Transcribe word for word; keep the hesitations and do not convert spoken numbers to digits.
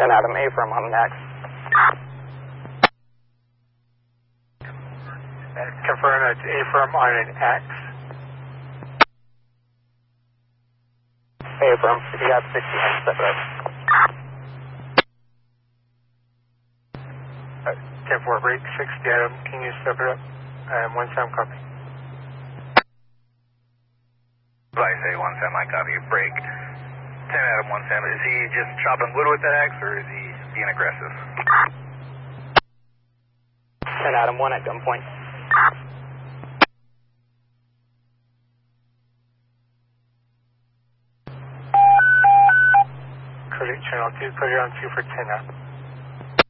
ten Adam, A firm on an X. Confirm that's A firm on an X. A firm, you got sixty-nine, step it up. Uh, ten four, break sixty Adam, can you step it up? Um, one Sam copy. I say one Sam, I copy. Break ten Adam, one Sam. Is he just chopping wood with that X or is he being aggressive? ten Adam, one at gunpoint. Cody, channel two, clear on two for ten Adam.